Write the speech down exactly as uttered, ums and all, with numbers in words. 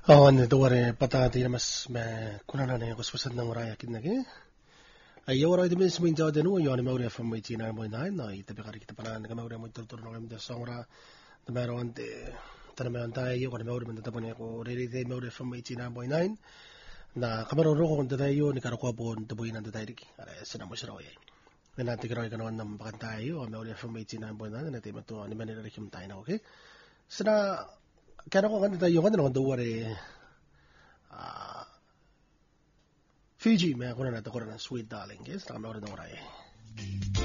Awan dore patati mas me kunana ne ko spesat na ngoraya kinagi. Ay ora ito mis min jawde no yo ni maure from my china mo nine no ite be kari kita panan ka maure mo tur no ngam de songra de mero ante tana me anta yo ko maure men tapone ko re re maure from my china mo nine na kamaro ro ko nda yo ni karo ko bon de boy nan da diki ara sina mo sira oye. Na tigro ka no nam bakanta yo maure from my china mo nine na te mato ni menere kim taina okay. Sina kaya ko kan tayo kan no dore ah Fiji me ako na nato ko na sweet darling yes tama rin ako rin